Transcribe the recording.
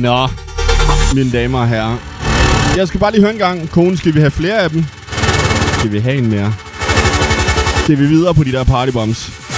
Nå, mine damer og herrer. Jeg skal bare lige høre en gang. Kone, skal vi have flere af dem? Skal vi have en mere? Skal vi videre på de der partybombs?